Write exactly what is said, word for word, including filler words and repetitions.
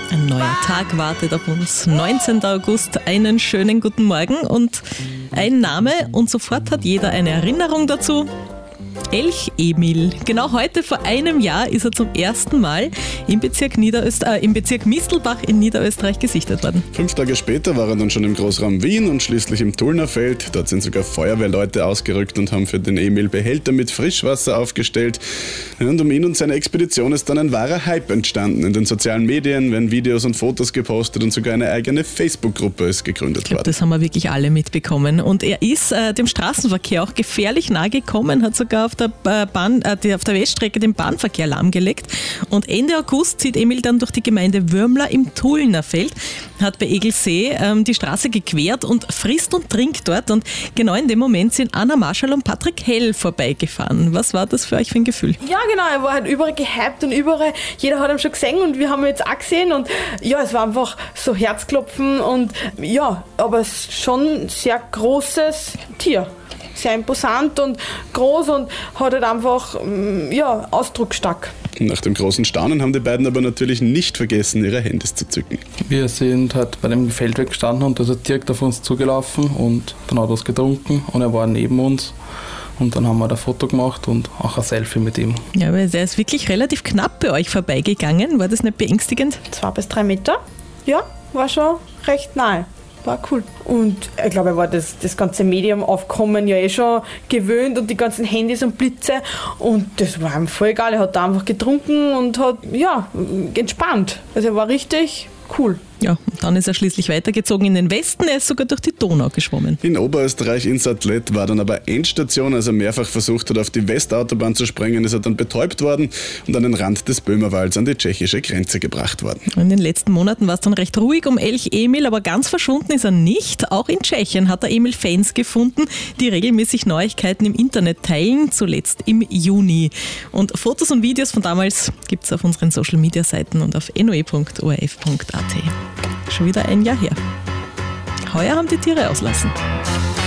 Ein neuer Tag wartet auf uns. neunzehnter August, einen schönen guten Morgen und ein Name und sofort hat jeder eine Erinnerung dazu. Elch-Emil. Genau heute vor einem Jahr ist er zum ersten Mal im Bezirk, Niederöst- äh, im Bezirk Mistelbach in Niederösterreich gesichtet worden. Fünf Tage später war er dann schon im Großraum Wien und schließlich im Tullnerfeld. Dort sind sogar Feuerwehrleute ausgerückt und haben für den Emil Behälter mit Frischwasser aufgestellt. Und um ihn und seine Expedition ist dann ein wahrer Hype entstanden. In den sozialen Medien werden Videos und Fotos gepostet und sogar eine eigene Facebook-Gruppe ist gegründet Ich glaub, worden. Das haben wir wirklich alle mitbekommen. Und er ist äh, dem Straßenverkehr auch gefährlich nahe gekommen, hat sogar auf der, Bahn, äh, die, auf der Weststrecke den Bahnverkehr lahmgelegt. Und Ende August zieht Emil dann durch die Gemeinde Würmla im Tullnerfeld, hat bei Egelsee ähm, die Straße gequert und frisst und trinkt dort. Und genau in dem Moment sind Anna Marschall und Patrick Hell vorbeigefahren. Was war das für euch für ein Gefühl? Ja, genau, er war halt überall gehypt und überall, jeder hat ihn schon gesehen und wir haben ihn jetzt auch gesehen und ja, es war einfach so Herzklopfen und ja, aber es ist schon ein sehr großes Tier. Sehr imposant und groß und hat halt einfach, ja, ausdrucksstark. Nach dem großen Staunen haben die beiden aber natürlich nicht vergessen, ihre Handys zu zücken. Wir sind halt bei dem Feldweg gestanden und da ist er direkt auf uns zugelaufen und dann hat er was getrunken und er war neben uns. Und dann haben wir ein Foto gemacht und auch ein Selfie mit ihm. Ja, aber der ist wirklich relativ knapp bei euch vorbeigegangen. War das nicht beängstigend? Zwei bis drei Meter, ja, war schon recht nahe. War cool. Und ich glaube, er war das, das ganze Medium-Aufkommen ja eh schon gewöhnt und die ganzen Handys und Blitze. Und das war ihm voll egal. Er hat da einfach getrunken und hat, ja, entspannt. Also er war richtig cool. Ja, und dann ist er schließlich weitergezogen in den Westen. Er ist sogar durch die Donau geschwommen. In Oberösterreich in Sattlet war dann aber Endstation, als er mehrfach versucht hat, auf die Westautobahn zu springen, ist er dann betäubt worden und an den Rand des Böhmerwalds an die tschechische Grenze gebracht worden. In den letzten Monaten war es dann recht ruhig um Elch-Emil, aber ganz verschwunden ist er nicht. Auch in Tschechien hat der Emil Fans gefunden, die regelmäßig Neuigkeiten im Internet teilen, zuletzt im Juni. Und Fotos und Videos von damals gibt es auf unseren Social-Media-Seiten und auf n o e punkt o r f punkt a t. Schon wieder ein Jahr her. Heuer haben die Tiere auslassen.